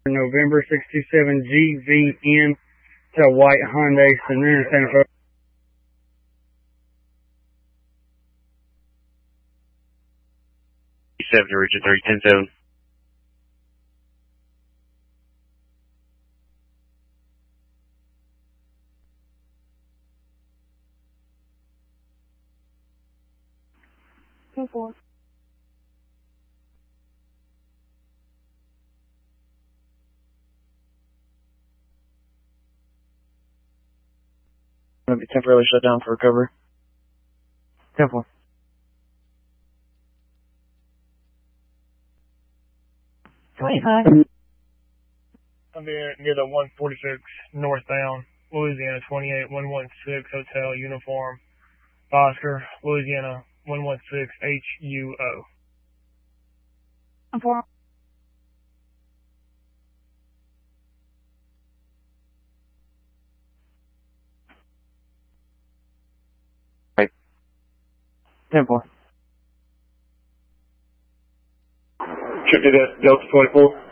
November 627 GVN to white Hyundai Santa Fe. Seven to Richard 310-7. Four. Going to be temporarily shut down for recovery. 10-4. I'm near the 146 northbound, Louisiana 28 116 Hotel Uniform, Oscar, Louisiana 116 HUO. I'm 4. Right. 10-4. Trip to Delta 24.